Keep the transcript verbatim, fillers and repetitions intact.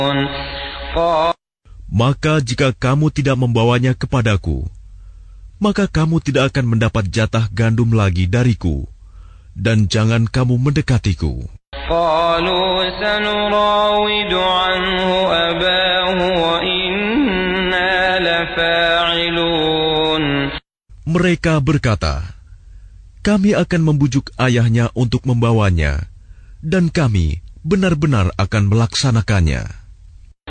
Maka jika kamu tidak membawanya kepadaku, maka kamu tidak akan mendapat jatah gandum lagi dariku, dan jangan kamu mendekatiku. Mereka berkata, kami akan membujuk ayahnya untuk membawanya, dan kami benar-benar akan melaksanakannya.